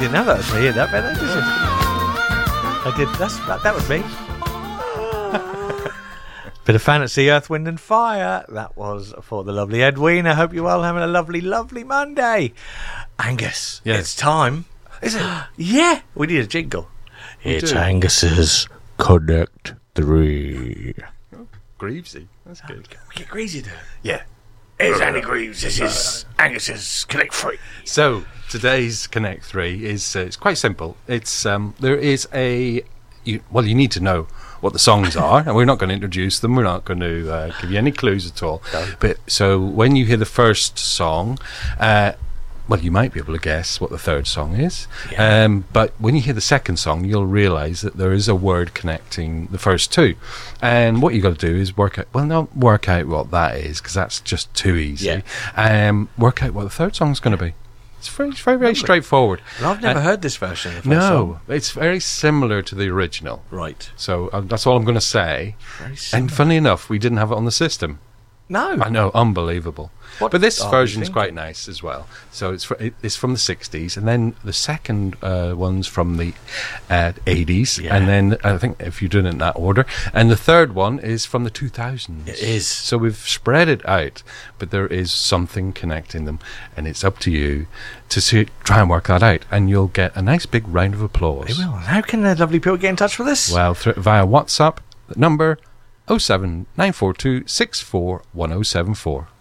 didn't know that was me in that bit, did you? I did. That was me. Bit of fantasy, Earth, Wind and Fire. That was for the lovely Edwina. I hope you're all having a lovely, lovely Monday. Angus, yes. It's time. Is it? Yeah, we need a jingle. It's do. Angus's Connect 3. Greavesy. That's good. We get Greasy to it. Yeah. It's Andy Greaves. This is Angus's Connect 3. So today's Connect 3 is it's quite simple. It's there is you need to know what the songs are, and we're not going to introduce them. We're not going to give you any clues at all. No. But so when you hear the first song, you might be able to guess what the third song is. Yeah. But when you hear the second song, you'll realise that there is a word connecting the first two. And what you've got to do is work out what that is, because that's just too easy. Yeah. Work out what the third song's going to be. It's very straightforward. Well, I've never heard this version of the first No, song. it's very similar to the original. Right. So that's all I'm going to say. Very similar. And funny enough, we didn't have it on the system. No. I know, unbelievable. What But this are version you is quite thinking? nice as well. So it's from the 60s, and then the second one's from the 80s, Yeah. and then I think if you're doing it in that order, and the third one is from the 2000s. It is. So we've spread it out, but there is something connecting them, and it's up to you to try and work that out, and you'll get a nice big round of applause. They will. How can the lovely people get in touch with us? Well, via WhatsApp, the number 07942 641074.